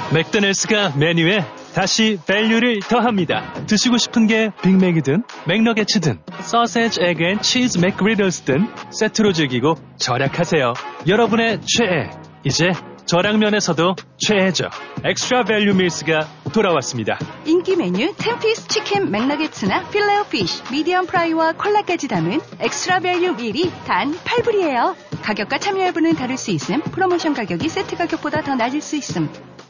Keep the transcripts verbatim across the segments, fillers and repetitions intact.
맥도날드가 메뉴에 다시 밸류를 더합니다. 드시고 싶은 게 빅맥이든 맥너게츠든 소세지, 에그 앤 치즈 맥그리들스든 세트로 즐기고 절약하세요. 여러분의 최애, 이제 저량면에서도 최애죠. 엑스트라 밸류 밀스가 돌아왔습니다. 인기 메뉴 텐 피스 치킨 맥너게츠나 필레오 피쉬, 미디엄 프라이와 콜라까지 담은 엑스트라 밸류 밀이 단 팔 불이에요. 가격과 참여 여부는 다를 수 있음. 프로모션 가격이 세트 가격보다 더 낮을 수 있음.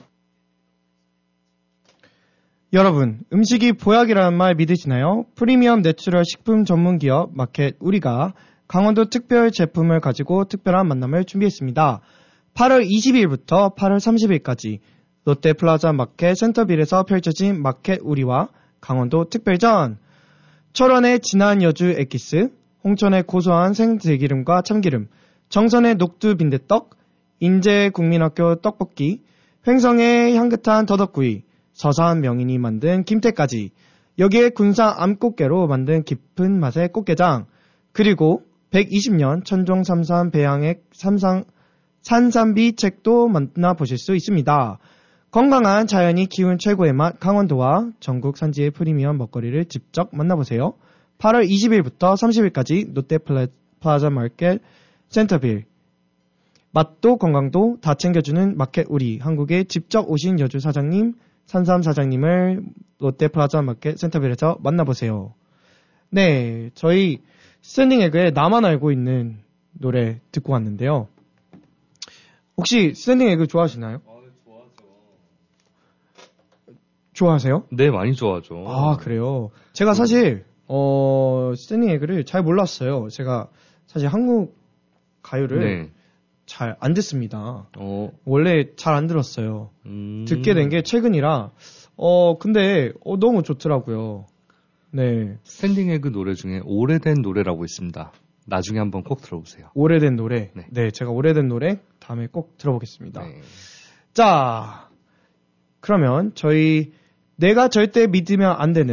여러분, 음식이 보약이라는 말 믿으시나요? 프리미엄 내추럴 식품 전문 기업 마켓 우리가 강원도 특별 제품을 가지고 특별한 만남을 준비했습니다. 팔월 이십일부터 팔월 삼십일까지 롯데플라자 마켓 센터빌에서 펼쳐진 마켓 우리와 강원도 특별전. 철원의 진한 여주 엑기스, 홍천의 고소한 생들기름과 참기름, 정선의 녹두 빈대떡, 인제 국민학교 떡볶이, 횡성의 향긋한 더덕구이, 서산 명인이 만든 김태까지, 여기에 군산 암꽃게로 만든 깊은 맛의 꽃게장, 그리고 백이십 년 천종 삼산 배양액 삼상 산삼비 책도 만나보실 수 있습니다. 건강한 자연이 키운 최고의 맛 강원도와 전국 산지의 프리미엄 먹거리를 직접 만나보세요. 팔월 이십일부터 삼십일까지 롯데플라자 마켓 센터빌. 맛도 건강도 다 챙겨주는 마켓 우리, 한국에 직접 오신 여주 사장님, 산삼 사장님을 롯데플라자 마켓 센터빌에서 만나보세요. 네, 저희 스탠딩 에그의 나만 알고 있는 노래 듣고 왔는데요. 혹시 스탠딩 에그 좋아하시나요? 아, 네, 좋아하죠. 좋아하세요? 네, 많이 좋아하죠. 아, 그래요? 제가 사실 어, 스탠딩 에그를 잘 몰랐어요. 제가 사실 한국 가요를 네. 잘 안 듣습니다. 어. 원래 잘 안 들었어요. 음. 듣게 된 게 최근이라, 어, 근데, 어, 너무 좋더라고요. 네. 스탠딩 에그 노래 중에 오래된 노래라고 있습니다. 나중에 한번 꼭 들어보세요. 오래된 노래. 네. 네, 제가 오래된 노래 다음에 꼭 들어보겠습니다. 네. 자, 그러면 저희 내가 절대 믿으면 안 되는